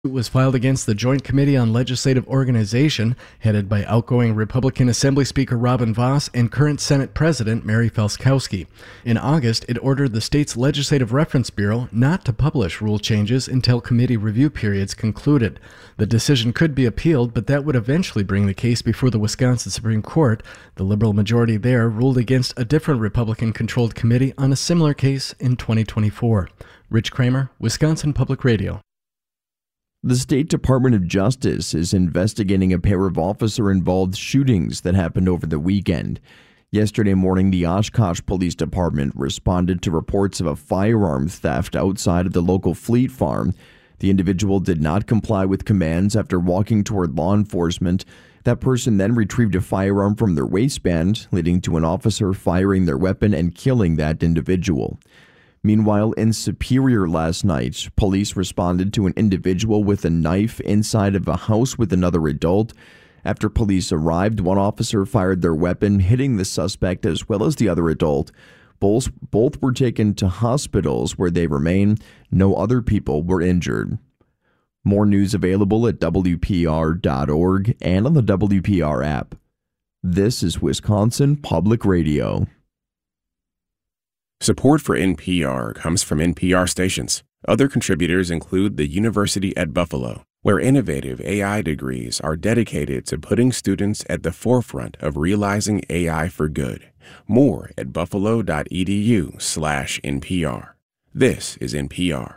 It was filed against the Joint Committee on Legislative Organization, headed by outgoing Republican Assembly Speaker Robin Vos and current Senate President Mary Felskowski. In August, it ordered the state's Legislative Reference Bureau not to publish rule changes until committee review periods concluded. The decision could be appealed, but that would eventually bring the case before the Wisconsin Supreme Court. The Liberal majority there ruled against a different Republican-controlled committee on a similar case in 2024. Rich Kramer, Wisconsin Public Radio. The State Department of Justice is investigating a pair of officer-involved shootings that happened over the weekend. Yesterday morning, the Oshkosh Police Department responded to reports of a firearm theft outside of the local Fleet Farm. The individual did not comply with commands after walking toward law enforcement. That person then retrieved a firearm from their waistband, leading to an officer firing their weapon and killing that individual. Meanwhile, in Superior last night, police responded to an individual with a knife inside of a house with another adult. After police arrived, one officer fired their weapon, hitting the suspect as well as the other adult. Both were taken to hospitals where they remain. No other people were injured. More news available at WPR.org and on the WPR app. This is Wisconsin Public Radio. Support for NPR comes from NPR stations. Other contributors include the University at Buffalo, where innovative AI degrees are dedicated to putting students at the forefront of realizing AI for good. More at buffalo.edu/NPR. This is NPR.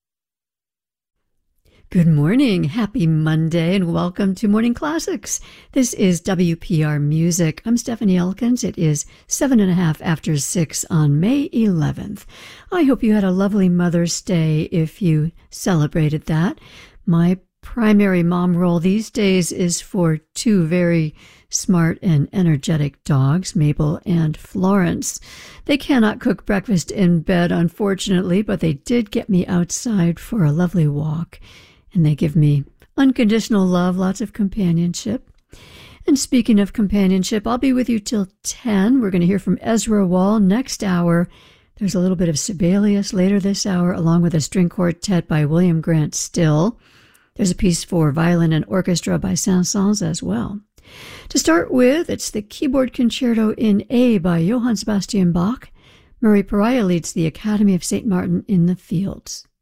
Good morning. Happy Monday and welcome to Morning Classics. This is WPR Music. I'm Stephanie Elkins. It is 7:30 after 6 on May 11th. I hope you had a lovely Mother's Day if you celebrated that. My primary mom role these days is for two very smart and energetic dogs, Mabel and Florence. They cannot cook breakfast in bed, unfortunately, but they did get me outside for a lovely walk. And they give me unconditional love, lots of companionship. And speaking of companionship, I'll be with you till 10. We're going to hear from Ezra Wall next hour. There's a little bit of Sibelius later this hour, along with a string quartet by William Grant Still. There's a piece for violin and orchestra by Saint-Saëns as well. To start with, it's the Keyboard Concerto in A by Johann Sebastian Bach. Murray Pariah leads the Academy of St. Martin in the Fields.